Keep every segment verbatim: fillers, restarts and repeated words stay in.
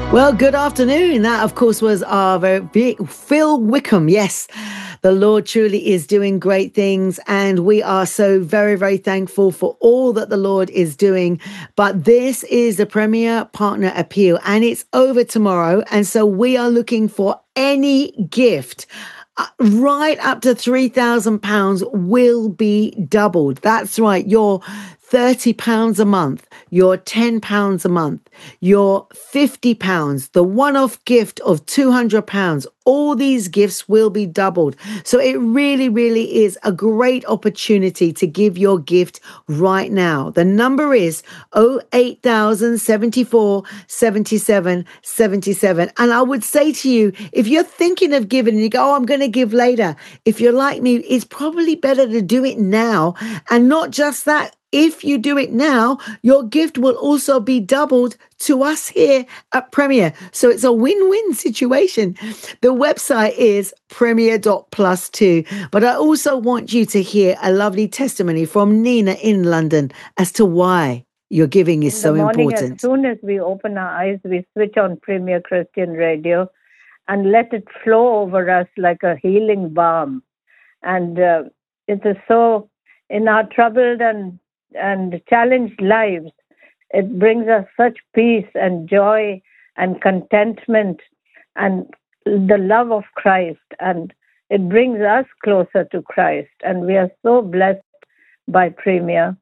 Well, good afternoon. That, of course, was our very big Phil Wickham. Yes, the Lord truly is doing great things, and we are so very, very thankful for all that the Lord is doing. But this is the Premier Partner Appeal, and it's over tomorrow. And so we are looking for any gift. Uh, right up to three thousand pounds will be doubled. That's right. Your thirty pounds a month, your ten pounds a month, your fifty pounds, the one-off gift of two hundred pounds, all these gifts will be doubled. So it really, really is a great opportunity to give your gift right now. The number is oh eight thousand seventy-four seventy-seven seventy-seven. And I would say to you, if you're thinking of giving and you go, oh, I'm going to give later, if you're like me, it's probably better to do it now. And not just that, if you do it now, your gift will also be doubled to us here at Premier. So it's a win-win situation. The website is premier dot plus two. But I also want you to hear a lovely testimony from Nina in London as to why your giving is so morning, important. As soon as we open our eyes, we switch on Premier Christian Radio and let it flow over us like a healing balm. And uh, it is so, in our troubled and and challenged lives, it brings us such peace and joy and contentment and the love of Christ, and it brings us closer to Christ, and we are so blessed by Premier.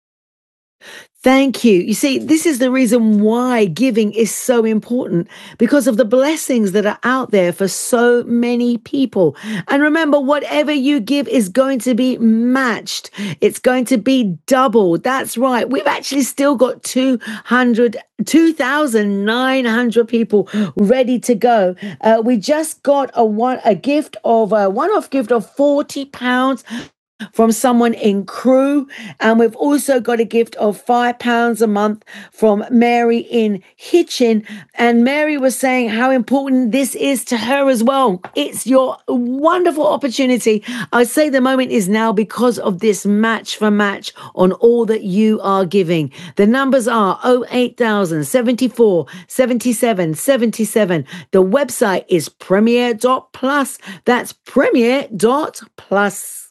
Thank you. You see, this is the reason why giving is so important, because of the blessings that are out there for so many people. And remember, whatever you give is going to be matched. It's going to be doubled. That's right. We've actually still got two hundred, two thousand nine hundred people ready to go. Uh, we just got a one, a gift of a one-off gift of forty pounds from someone in Crewe, and we've also got a gift of five pounds a month from Mary in Hitchin. And Mary was saying how important this is to her as well. It's your wonderful opportunity. I say the moment is now because of this match for match on all that you are giving. The numbers are oh eight thousand seventy-four seventy-seven seventy-seven. The website is premier dot plus. That's premier dot plus.